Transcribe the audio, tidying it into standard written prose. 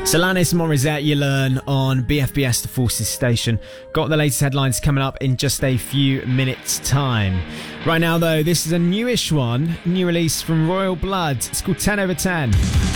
Alanis Morissette, You Learn on BFBS The Forces Station. Got the latest headlines coming up in just a few minutes' time. Right now, though, this is a newish one, new release from Royal Blood. It's called 10 over 10.